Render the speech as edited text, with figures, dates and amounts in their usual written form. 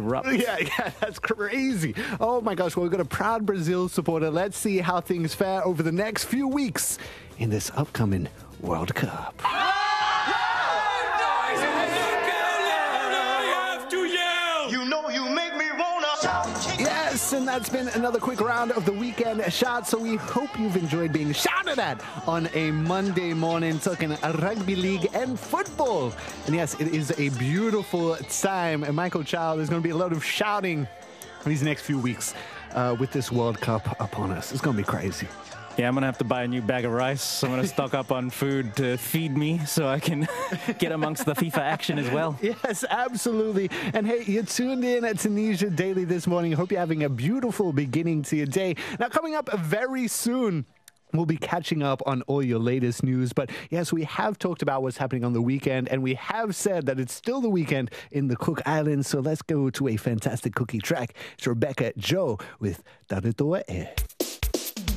erupt. Yeah, that's crazy. Oh my gosh, well, we've got a proud Brazil supporter. Let's see how things fare over the next few weeks in this upcoming World Cup. Yes, and that's been another quick round of the weekend shout. So we hope you've enjoyed being shouted at on a Monday morning, talking rugby league and football. And yes, it is a beautiful time. And Michael Chow, there's going to be a lot of shouting these next few weeks with this World Cup upon us. It's going to be crazy. Yeah, I'm going to have to buy a new bag of rice. I'm going to stock up on food to feed me so I can get amongst the FIFA action as well. Yes, absolutely. And hey, you're tuned in at Tunisia Daily this morning. Hope you're having a beautiful beginning to your day. Now, coming up very soon, we'll be catching up on all your latest news. But yes, we have talked about what's happening on the weekend, and we have said that it's still the weekend in the Cook Islands. So let's go to a fantastic cookie track. It's Rebecca Joe with Taretoa Air.